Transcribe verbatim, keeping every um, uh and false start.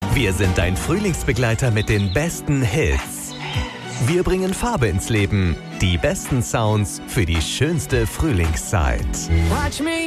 Wir sind dein Frühlingsbegleiter mit den besten Hits. Wir bringen Farbe ins Leben. Die besten Sounds für die schönste Frühlingszeit. Watch me